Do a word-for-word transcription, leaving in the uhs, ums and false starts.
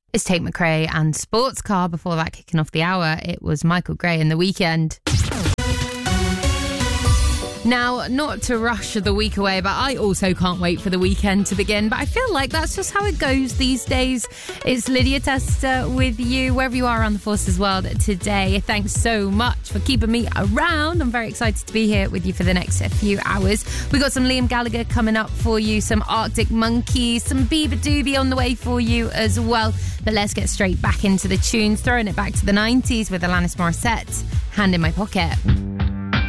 It's Tate McRae and Sports Car. Before that, kicking off the hour, it was Michael Gray in The Weekend. Now, not to rush the week away, but I also can't wait for the weekend to begin. But I feel like that's just how it goes these days. It's Lydia Tester with you, wherever you are around the Forces world today. Thanks so much for keeping me around. I'm very excited to be here with you for the next few hours. We got some Liam Gallagher coming up for you, some Arctic Monkeys, some Bieber Doobie on the way for you as well. But let's get straight back into the tunes, throwing it back to the nineties with Alanis Morissette, Hand in My Pocket.